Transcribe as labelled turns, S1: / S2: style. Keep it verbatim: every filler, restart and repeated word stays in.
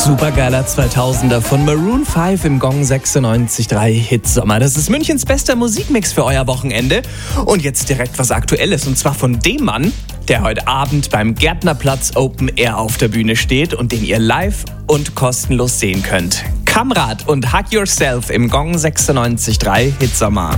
S1: Supergeiler zweitausender von Maroon fünf im Gong sechsundneunzig Komma drei Hitsommer. Das ist Münchens bester Musikmix für euer Wochenende. Und jetzt direkt was Aktuelles, und zwar von dem Mann, der heute Abend beim Gärtnerplatz Open Air auf der Bühne steht und den ihr live und kostenlos sehen könnt. Kamrat und Hug Yourself im Gong sechsundneunzig Komma drei Hitsommer.